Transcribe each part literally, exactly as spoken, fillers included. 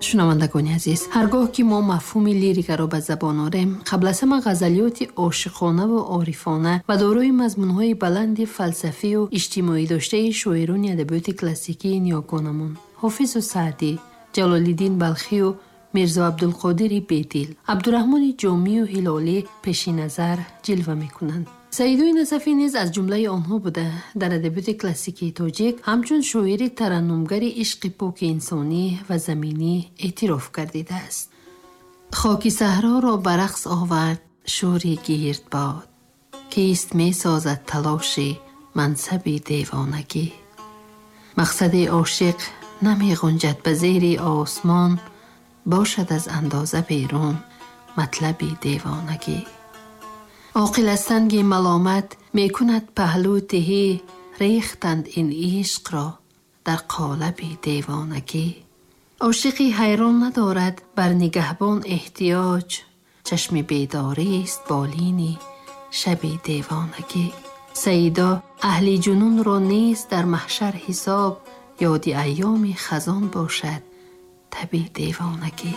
шунавандагони азиз, ҳаргоҳ ки мо мафҳуми лирикаро ба забон орем, қабл аз ҳама ғазалиёти ошиқонаву орифона ва дорои мазмунҳои баланди фалсафию иҷтимоӣ доштаи шоирони адабиёти классикии ниёгонамон ҳофизу саъдӣ, ҷалолиддин балхию мирзо абдулқодири бедил, абдураҳмони ҷомию ҳилолӣ пеши назар ҷилва мекунанд. саидои насафӣ низ аз ҷумлаи онҳо буда дар адабиёти классикии тоҷик ҳамчун шоири тараннумгари ишқи поки инсонӣ ва заминӣ эътироф гардидааст. хоки саҳроро ба рақс овард шӯри гирдбод, кист месозад талоши мансаби девонагӣ. мақсади ошиқ намеғунҷад ба зери осмон, бошад аз андоза берун матлаби девонагӣ. عاقل از سنگ ملامت می کند پهلو تهی، ریختند این عشق را در قالب دیوانگی. عاشقی حیران ندارد بر نگهبان احتیاج، چشم بیداری است بالینی شب دیوانگی. سیدا اهل جنون را نیست در محشر حساب، یادی ایام خزان باشد تب دیوانگی.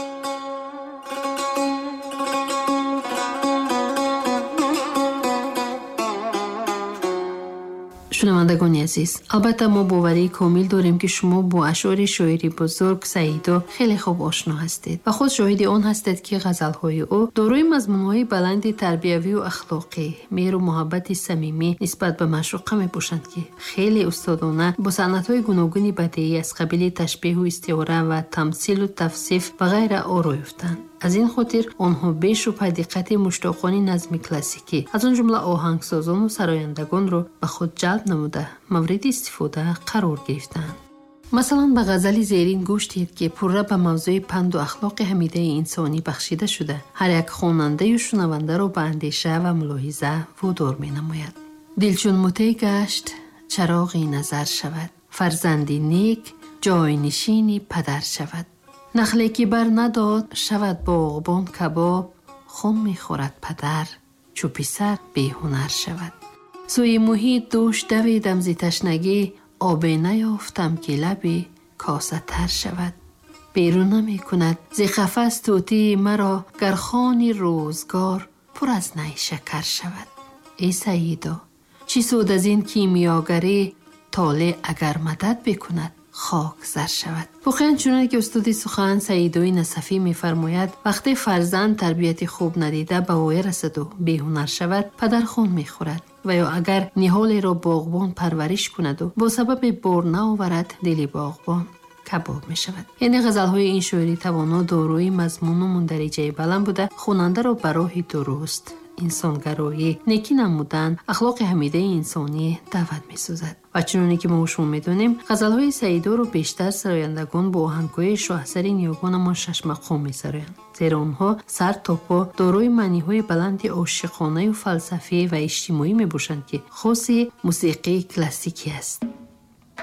шунавандагони азиз, албатта мо боварии комил дорем ки шумо бо ашъори шоири бузург Саидо хеле хуб ошно ҳастед ва худ шоҳиди он ҳастед ки ғазалҳои ӯ дорои мазмунҳои баланди тарбиявию ахлоқӣ, меҳру муҳаббати самимӣ нисбат ба маъшуқа мебошанд ки хеле устодона бо санъатҳои гуногуни бадеӣ аз қабили ташбеҳу истиора ва тамсилу тавсиф ва ғайра оро ёфтанд. аз ин хотир онҳо бешубҳа диққати муштоқони назми классикӣ, аз он ҷумла оҳангсозону сарояндагонро ба худ ҷалб намуда мавриди истифода қарор гирифтанд. масалан ба ғазали зерин гӯш диҳед ки пурра ба мавзӯи панду ахлоқи ҳамидаи инсонӣ бахшида шуда ҳар як хонандаю шунавандаро ба андеша ва мулоҳиза водор менамояд. дил чун мутеъ гашт чароғи назар шавад, фарзанди нек ҷойнишини падар шавад. нахле ки бар надод шавад боғбон кабоб, хун мехӯрад падар чӯ писар беҳунар шавад. сӯи муҳит дӯш давидам зи ташнагӣ, обе наёфтам ки лаби коса тар шавад. берун намекунад зи қафас тӯтии маро, гар хони рӯзгор пур аз най шакар шавад. эй саидо, чӣ суд аз ин кимиёгарӣ, толе агар мадад бикунад خاک زر شود. واقعا چنانه که استاد سخن سعیدوی نصفی میفرماید وقتی فرزند تربیت خوب ندیده به وای رسد و بیهنر شود پدر خون میخورد و یا اگر نهالی را باغبان پرورش کند و با سبب بار نآورد دل باغبان کباب می شود. یعنی غزل های این شاعری توانا داروی مضمون و مندرجه بلند بوده خواننده را به راه درست انسانگرایی، نیکی نمودن، اخلاق حمیده انسانی دعوت می سازد. و چنانه که ما شما می دونیم غزل‌های سعیدو رو بیشتر سرایندگان با آهنگ‌های شاهسر نیاگانمان شش مقام می سرایند. زیرا آنها سر تا پا دارای معنی‌های بلند عاشقانه و فلسفی و اجتماعی می باشند که خاص موسیقی کلاسیکی است.